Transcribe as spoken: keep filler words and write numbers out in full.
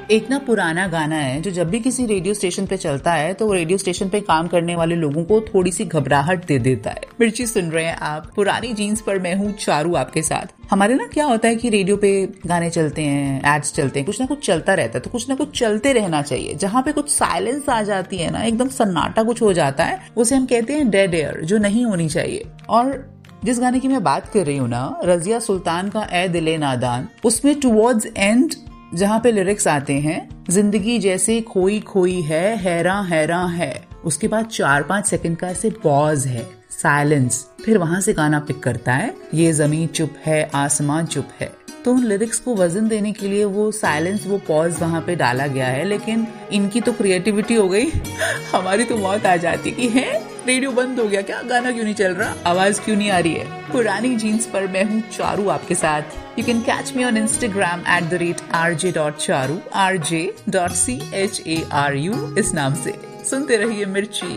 एक ना पुराना गाना है जो जब भी किसी रेडियो स्टेशन पे चलता है तो रेडियो स्टेशन पे काम करने वाले लोगों को थोड़ी सी घबराहट दे देता है। मिर्ची सुन रहे हैं आप, पुरानी जीन्स पर मैं हूँ चारू आपके साथ। हमारे ना क्या होता है कि रेडियो पे गाने चलते हैं, एड्स चलते हैं, कुछ ना कुछ चलता रहता है, तो कुछ ना कुछ चलते रहना चाहिए। जहाँ पे कुछ साइलेंस आ जाती है ना, एकदम सन्नाटा कुछ हो जाता है, उसे हम कहते हैं डेड एयर, जो नहीं होनी चाहिए। और जिस गाने की मैं बात कर रही हूँ ना, रजिया सुल्तान का ए दिले नादान, उसमें टुवर्ड्स एंड जहाँ पे लिरिक्स आते हैं, जिंदगी जैसे खोई खोई है, हैरान हैरान है, उसके बाद चार पांच सेकंड का ऐसे पॉज है, साइलेंस, फिर वहां से गाना पिक करता है, ये जमीन चुप है, आसमान चुप है। तो उन लिरिक्स को वजन देने के लिए वो साइलेंस, वो पॉज वहां पे डाला गया है। लेकिन इनकी तो क्रिएटिविटी हो गई, हमारी तो मौत आ जाती कि है रेडियो बंद हो गया क्या, गाना क्यों नहीं चल रहा, आवाज क्यों नहीं आ रही है। पुरानी जीन्स पर मैं हूँ चारू आपके साथ। You can catch me on Instagram at the rate R J dot Charu, R J dot C H A R you इस नाम से। सुनते रहिए मिर्ची।